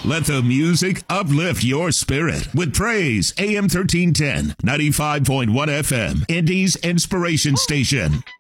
Let the music uplift your spirit with Praise AM 1310, 95.1 FM, Indy's Inspiration Station.